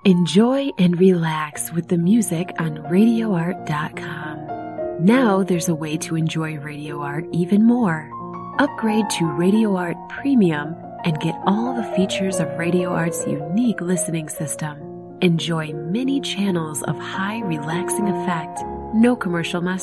Enjoy and relax with the music on RadioArt.com. Now there's a way to enjoy Radio Art even more. Upgrade to Radio Art Premium and get all the features of Radio Art's unique listening system. Enjoy many channels of high relaxing effect, no commercial message.